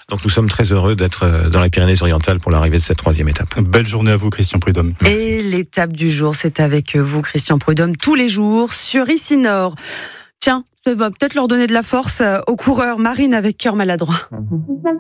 Donc nous sommes très heureux d'être dans les Pyrénées-Orientales pour l'arrivée de cette 3e étape. Belle journée à vous, Christian Prudhomme. Merci. Et l'étape du jour, c'est avec vous, Christian Prudhomme, tous les jours sur ICI Nord. Tiens, ça va peut-être leur donner de la force aux coureurs. Marine avec Cœur Maladroit.